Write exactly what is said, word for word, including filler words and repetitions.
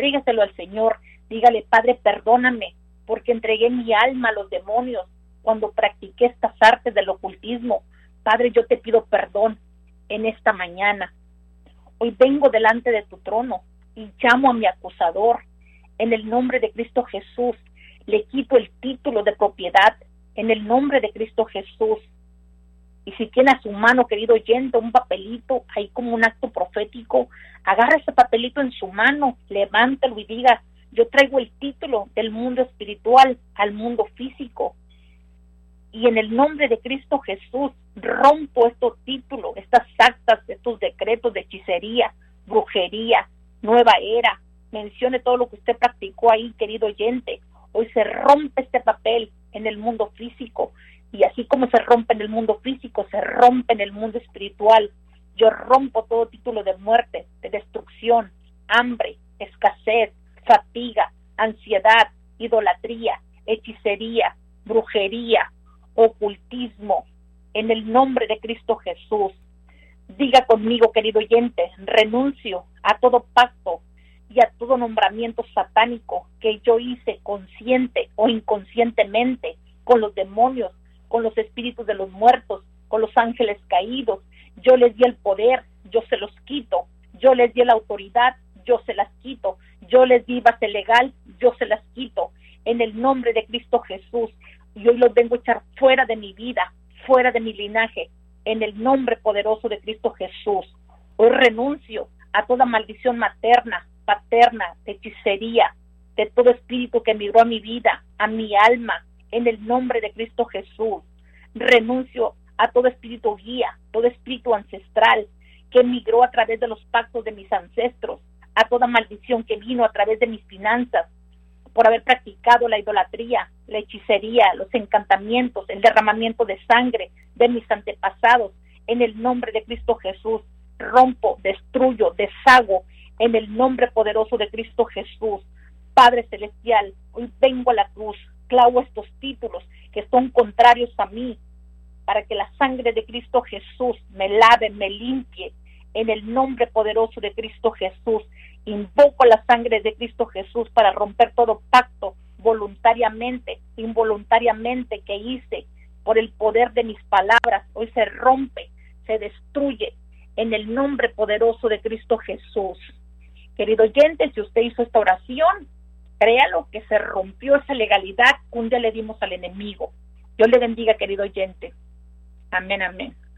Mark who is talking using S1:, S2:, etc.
S1: entrégueselo al Señor. Dígale: Padre, perdóname, porque entregué mi alma a los demonios cuando practiqué estas artes del ocultismo. Padre, yo te pido perdón en esta mañana. Hoy vengo delante de tu trono y llamo a mi acusador. En el nombre de Cristo Jesús, le quito el título de propiedad. En el nombre de Cristo Jesús. Y si tiene a su mano, querido oyente, un papelito, ahí como un acto profético, agarra ese papelito en su mano, levántalo y diga: yo traigo el título del mundo espiritual al mundo físico. Y en el nombre de Cristo Jesús, rompo estos títulos, estas actas, estos decretos de hechicería, brujería, nueva era. Mencione todo lo que usted practicó ahí, querido oyente. Hoy se rompe este papel en el mundo físico. Y así como se rompe en el mundo físico, se rompe en el mundo espiritual. Yo rompo todo título de muerte, de destrucción, hambre, escasez, fatiga, ansiedad, idolatría, hechicería, brujería, ocultismo, en el nombre de Cristo Jesús. Diga conmigo, querido oyente: renuncio a todo pacto y a todo nombramiento satánico que yo hice consciente o inconscientemente con los demonios, con los espíritus de los muertos, con los ángeles caídos. Yo les di el poder, yo se los quito. Yo les di la autoridad, yo se las quito. Yo les di base legal, yo se las quito. En el nombre de Cristo Jesús. Y hoy los vengo a echar fuera de mi vida, fuera de mi linaje, en el nombre poderoso de Cristo Jesús. Hoy renuncio a toda maldición materna, paterna, de hechicería, de todo espíritu que migró a mi vida, a mi alma, en el nombre de Cristo Jesús. Renuncio a todo espíritu guía, todo espíritu ancestral que migró a través de los pactos de mis ancestros, a toda maldición que vino a través de mis finanzas, por haber practicado la idolatría, la hechicería, los encantamientos, el derramamiento de sangre de mis antepasados. En el nombre de Cristo Jesús, rompo, destruyo, deshago, en el nombre poderoso de Cristo Jesús. Padre Celestial, hoy vengo a la cruz, clavo estos títulos que son contrarios a mí, para que la sangre de Cristo Jesús me lave, me limpie, en el nombre poderoso de Cristo Jesús. Invoco la sangre de Cristo Jesús para romper todo pacto voluntariamente, involuntariamente que hice por el poder de mis palabras. Hoy se rompe, se destruye en el nombre poderoso de Cristo Jesús. Querido oyente, si usted hizo esta oración, créalo que se rompió esa legalidad que un día le dimos al enemigo. Dios le bendiga, querido oyente. Amén, amén.